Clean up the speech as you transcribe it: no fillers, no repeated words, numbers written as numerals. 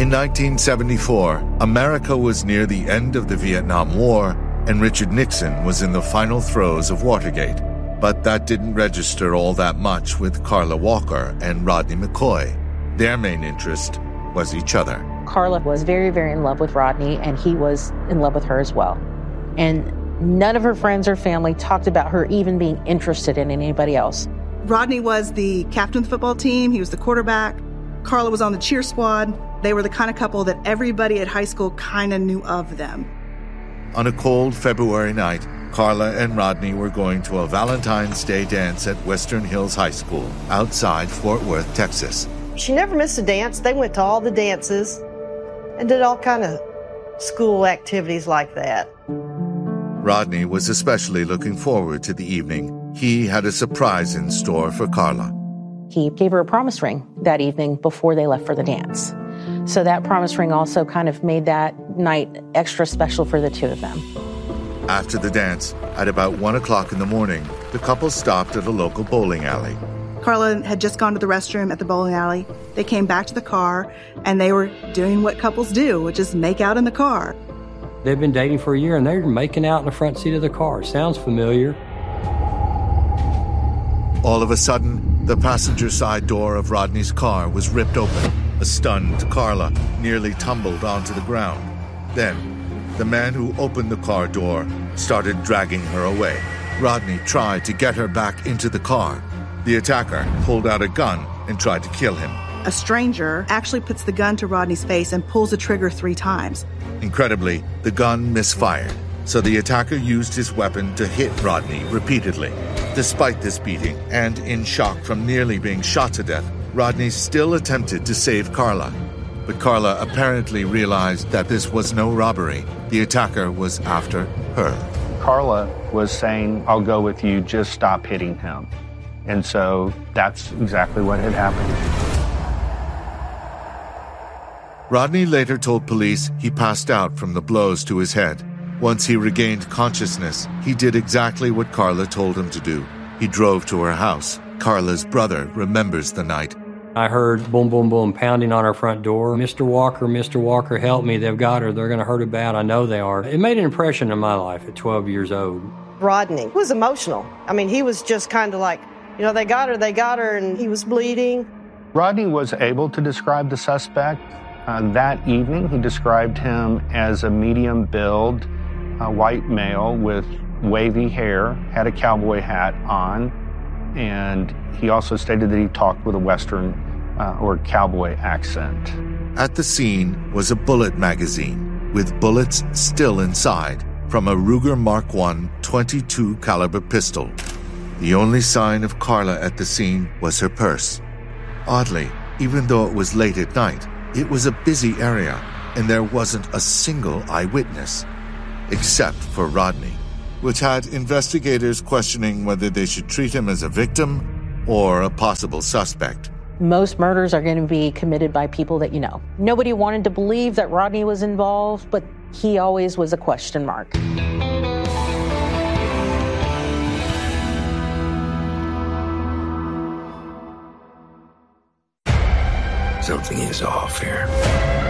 In 1974, America was near the end of the Vietnam War, and Richard Nixon was in the final throes of Watergate. But that didn't register all that much with Carla Walker and Rodney McCoy. Their main interest was each other. Carla was very, very in love with Rodney, and he was in love with her as well. And none of her friends or family talked about her even being interested in anybody else. Rodney was the captain of the football team. He was the quarterback. Carla was on the cheer squad. They were the kind of couple that everybody at high school kind of knew of them. On a cold February night, Carla and Rodney were going to a Valentine's Day dance at Western Hills High School outside Fort Worth, Texas. She never missed a dance. They went to all the dances and did all kind of school activities like that. Rodney was especially looking forward to the evening. He had a surprise in store for Carla. He gave her a promise ring that evening before they left for the dance. So that promise ring also kind of made that night extra special for the two of them. After the dance, at about 1 o'clock in the morning, the couple stopped at a local bowling alley. Carla had just gone to the restroom at the bowling alley. They came back to the car, and they were doing what couples do, which is make out in the car. They've been dating for a year, and they're making out in the front seat of the car. Sounds familiar. All of a sudden, the passenger side door of Rodney's car was ripped open. A stunned Carla nearly tumbled onto the ground. Then, the man who opened the car door started dragging her away. Rodney tried to get her back into the car. The attacker pulled out a gun and tried to kill him. A stranger actually puts the gun to Rodney's face and pulls the trigger 3 times. Incredibly, the gun misfired, so the attacker used his weapon to hit Rodney repeatedly. Despite this beating, and in shock from nearly being shot to death, Rodney still attempted to save Carla. But Carla apparently realized that this was no robbery. The attacker was after her. Carla was saying, "I'll go with you, just stop hitting him." And so that's exactly what had happened. Rodney later told police he passed out from the blows to his head. Once he regained consciousness, he did exactly what Carla told him to do. He drove to her house. Carla's brother remembers the night. I heard boom, boom, boom, pounding on our front door. Mr. Walker, help me. They've got her. They're going to hurt her bad. I know they are. It made an impression in my life at 12 years old. Rodney was emotional. I mean, he was just kind of like, they got her, and he was bleeding. Rodney was able to describe the suspect. That evening, he described him as a medium build, white male with wavy hair, had a cowboy hat on, and he also stated that he talked with a Western or cowboy accent. At the scene was a bullet magazine with bullets still inside from a Ruger Mark I .22 caliber pistol. The only sign of Carla at the scene was her purse. Oddly, even though it was late at night, it was a busy area, and there wasn't a single eyewitness, except for Rodney, which had investigators questioning whether they should treat him as a victim or a possible suspect. Most murders are going to be committed by people that you know. Nobody wanted to believe that Rodney was involved, but he always was a question mark. Something is off here.